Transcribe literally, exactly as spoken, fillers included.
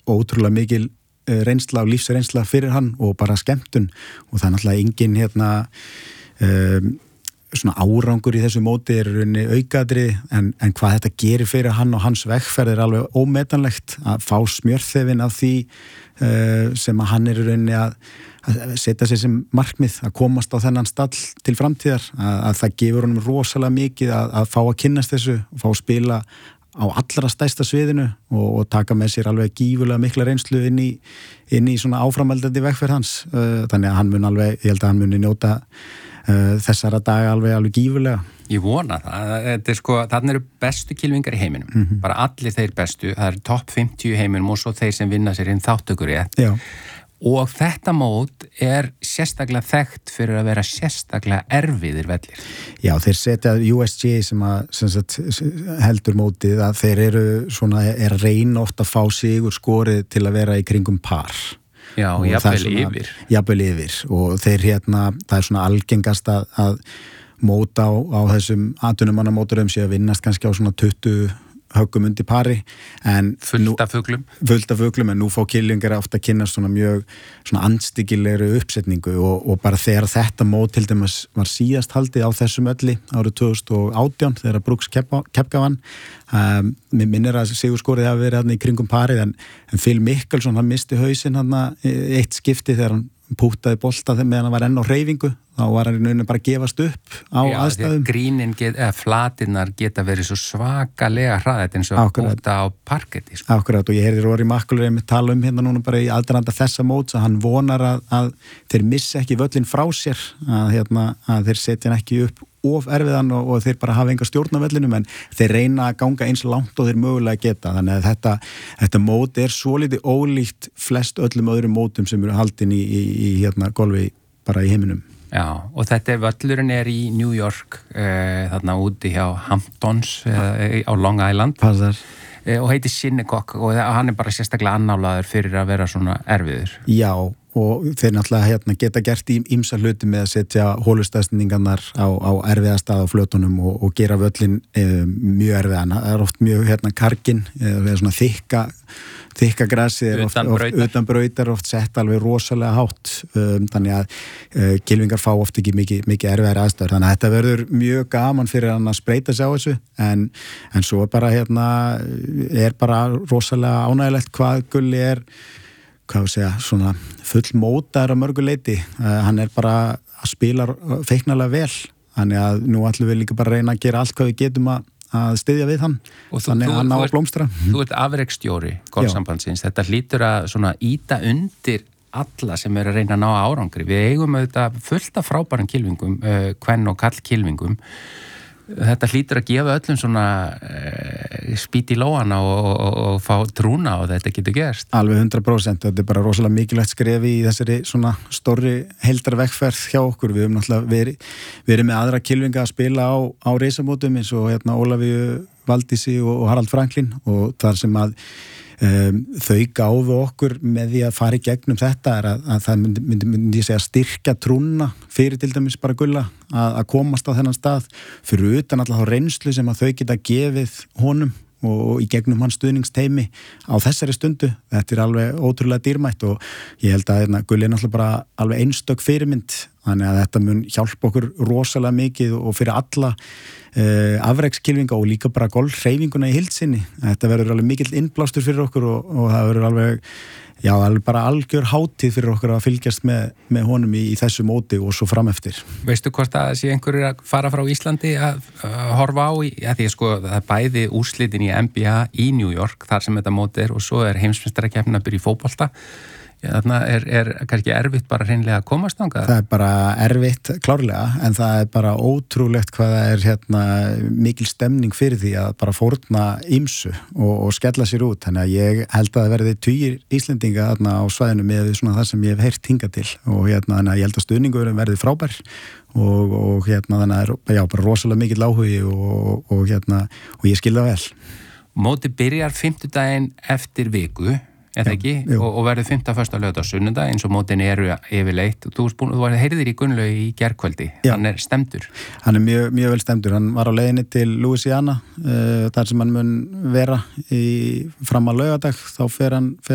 ótrúlega mikil reynsla og lífsreynsla fyrir hann og bara skemmtun og það er náttúrulega engin hérna um, svona árangur í þessu móti er raunni aukaðri en, en hvað þetta gerir fyrir hann og hans vegferð er alveg ómetanlegt að fá smjörþefin af því uh, sem að hann er raunni að, að setja sér sem markmið að komast á þennan stall til framtíðar að, að það gefur honum rosalega mikið að, að fá að kynnast þessu og fá að spila á allra stærsta sviðinu og, og taka með sér alveg gífurlega mikla reynslu inn í, inn í svona áframhaldandi vegferð hans. Þannig að hann mun alveg, ég held að hann muni njóta uh, þessara daga alveg alveg gífurlega. Ég vona það. Þetta er sko, þarna eru bestu kylfingar í heiminum. Mm-hmm. Bara allir þeir bestu. Það eru topp fimmtíu í heiminum og svo þeir sem vinna sér inn þáttökur í þetta. Já. Og þetta mót er sérstaklega þekkt fyrir að vera sérstaklega erfiðir vellir. Já, þeir setja U S G sem að sem sagt, heldur mótið að þeir eru svona, er að reyna oft að fá sigur skorið til að vera í kringum par. Já, jafnvel yfir. Jafnvel yfir og þeir hérna, það er svona algengast að, að móta á, á þessum atvinnumannamóturum sé að vinnast kannski á svona tuttugu höggum undir pari en fullt af fuglum fullt af fuglum en nú fá kylfingar ofta að kynna svona mjög svona andstyggilegri uppsetningu og, og bara þegar þetta mót til dæmis var síðast haldið á þessum ölli árið tvö þúsund og átján þegar Brooks Koepka vann um, mér minnir að sigurskorið hafi verið hann í kringum parið en, en Phil Mickelson hann misti hausinn hann eitt skipti þegar hann pútaði bolta þegar meðan hann var enn á hreyfingu þá var hann í rauninni bara að gefast upp á Já, aðstæðum. Já, grínin get, eða flatinnar geta verið svo svakalega hraðið eins og út á parketti. Sko. Akkurat og ég heyrði Rory McIlroy með tala um hérna núna bara í aðdraganda þessa móts að hann vonar að, að þeir missa ekki völlin frá sér að, hérna, að þeir setja hann ekki upp of erfiðan og, og þeir bara hafa enga stjórn á vellinum en þeir reyna að ganga eins langt og þeir mögulega geta þannig að þetta, þetta mót er svo litið ólíkt flest öllum öðrum mótum sem eru haldin í, í, í hérna golfi bara í heiminum. Já, og þetta er völlurinn er í New York eh, þarna úti hjá Hamptons eh, á Long Island Passar. Eh, og heitir Shinnecock og hann er bara sérstaklega annálaður fyrir að vera svona erfiður. Já, og þeir náttúrulega hérna, geta gert í ýmsa hluti með að setja hólustæðsningarnar á, á erfiða stað á flötunum og, og gera völlin um, mjög erfiðan. Það er oft mjög hérna kargin eða svona þykka þykka grassi er oft, oft utan brautar oft sett alveg rosalega hátt um, þannig að uh, kylfingar fá oft ekki mikið, mikið erfiðar aðstæður þannig að þetta verður mjög gaman fyrir hann að spreita sig á þessu en, en svo er bara hérna er bara rosalega ánægilegt hvað Gulli er hvað við segja, svona fullmótaður á mörgu leiti, uh, hann er bara að spila feiknarlega vel þannig að nú ætlum við líka bara að reyna að gera allt hvað við getum að að styðja við hann og þú, þannig að hann á að blómstra. Þú ert afreksstjóri golfsambandsins, þetta hlýtur að svona íta undir alla sem er að reyna að ná árangri. Við eigum auðvitað fullt af frábærum kylfingum, uh, kvenn og kall kylfingum. Þetta hlýtur að gefa öllum svona uh, spýt í lóana og, og, og fá trúna og þetta getur gerst. Alveg hundrað prósent, þetta er bara rosalega mikilvægt skref í þessari svona stóri heildarvegferð hjá okkur. Við höfum náttúrulega verið, verið með aðra kylfinga að spila á, á reisamótum eins og hérna Ólafíu Valdísi og, og Harald Franklin og þar sem að Um, þau gáðu okkur með því að fara í gegnum þetta er að, að það myndi, myndi, myndi ég segja styrkja trúna fyrir til dæmis bara Gulla að, að komast á þennan stað fyrir utan alltaf þá reynslu sem að þau geta gefið honum og, og í gegnum hans stuðningsteimi á þessari stundu. Þetta er alveg ótrúlega dýrmætt og ég held að hérna, Gulli er náttúrulega bara alveg einstök fyrirmynd þannig að þetta mun hjálpa okkur rosalega mikið og fyrir alla uh, afrekskylfinga og líka bara golfhreyfinguna í heildsinni. Þetta verður alveg mikill innblástur fyrir okkur og, og það verður alveg, já, alveg bara algjör hátíð fyrir okkur að fylgjast með, með honum í, í þessu móti og svo frameftir. Veistu hvort að sé einhverjur að fara frá Íslandi að, að horfa á í, að því að sko það er bæði úrslitin í N B A í New York þar sem þetta móti er og svo er heimsmeistarakeppnin að byrja í fótbolta. Þarna er, er kannski erfitt bara hreinlega að komast þangað? Það er bara erfitt klárlega en það er bara ótrúlegt hvað það er hérna mikil stemning fyrir því að bara fórna ýmsu og, og skella sér út þannig að ég held að það verði tugir Íslendinga þarna á svæðinu með svona það sem ég hef heyrt hingað til og hérna þannig að ég held að stuðningur verði frábær og, og hérna þannig að það er já, bara rosalega mikill áhugi og, og hérna og ég skil það vel. Mótið byrjar fimmtudaginn eftir viku eða ekki, og, og verður fimmta, fösta, laugardag, sunnudag eins og mótin eru yfirleitt. Þú, búin, þú heyrðir í Gunnlaug í gærkvöldi, hann er stemdur. Hann er mjög, mjög vel stemdur, hann var á leiðinni til Louisiana, uh, þar sem hann mun vera í, fram á laugardag, þá fer hann, fer